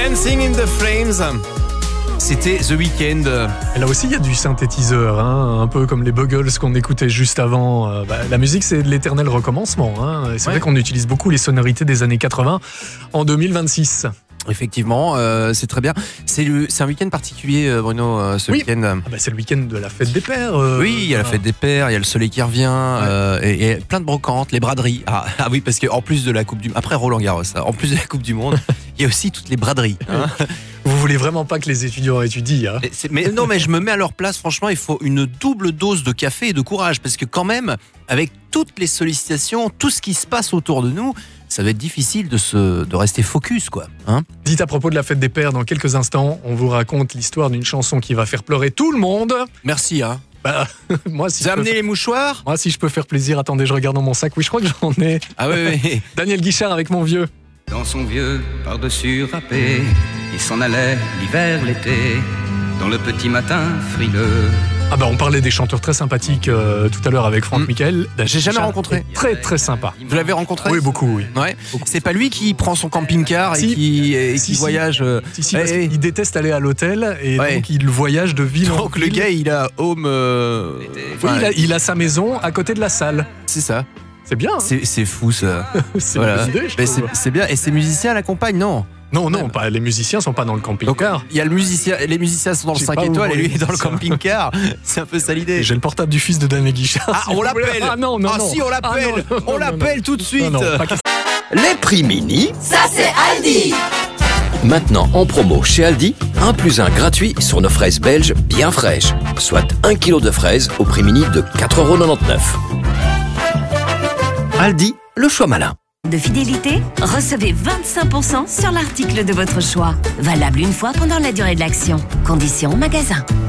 Dancing in the Flames. C'était The Weeknd. Et là aussi, il y a du synthétiseur, un peu comme les Buggles qu'on écoutait juste avant. La musique, c'est de l'éternel recommencement. Et c'est vrai qu'on utilise beaucoup les sonorités des années 80 en 2026. Effectivement, c'est très bien. C'est un week-end particulier, Bruno, ce week-end. C'est le week-end de la fête des pères. Oui, il y a la fête des pères, il y a le soleil qui revient, et plein de brocantes, les braderies. Ah oui, parce qu'en plus de la Coupe du Monde, après Roland Garros, en plus de la Coupe du Monde, il y a aussi toutes les braderies. Vous voulez vraiment pas que les étudiants étudient mais non, mais je me mets à leur place, franchement, il faut une double dose de café et de courage, parce que quand même, avec toutes les sollicitations, tout ce qui se passe autour de nous, ça va être difficile de rester focus, quoi. Dites à propos de la fête des pères, dans quelques instants, on vous raconte l'histoire d'une chanson qui va faire pleurer tout le monde. Merci, Moi, si vous avez amené les mouchoirs ? Moi, si je peux faire plaisir, attendez, je regarde dans mon sac. Oui, je crois que j'en ai. Ah oui. Daniel Guichard avec Mon vieux. Dans son vieux par-dessus râpé, il s'en allait l'hiver, l'été, dans le petit matin frileux. On parlait des chanteurs très sympathiques tout à l'heure avec Franck Michael. J'ai jamais rencontré. Très très sympa. Vous l'avez rencontré ? Oui, beaucoup, oui. Ouais. C'est pas lui qui prend son camping-car et qui voyage. Si, parce qu'il déteste aller à l'hôtel et donc il voyage de ville en ville. Donc le gars, il a home. Il a sa maison à côté de la salle. C'est ça. C'est bien. C'est fou ça. C'est une bonne idée, je trouve. C'est bien. Et ces musiciens l'accompagnent, non ? Non, pas, les musiciens sont pas dans le camping-car. Il y a les musiciens sont dans le 5 étoiles et lui est dans le camping-car. C'est un peu ça l'idée. J'ai le portable du fils de Daniel Guichard. On l'appelle. Non. Si, on l'appelle. On l'appelle tout de suite. Les prix mini, ça c'est Aldi. maintenant en promo chez Aldi, 1 + 1 gratuit sur nos fraises belges bien fraîches. Soit 1 kg de fraises au prix mini de 4,99 €. Aldi, le choix malin. De fidélité, recevez 25% sur l'article de votre choix. Valable une fois pendant la durée de l'action. Conditions en magasin.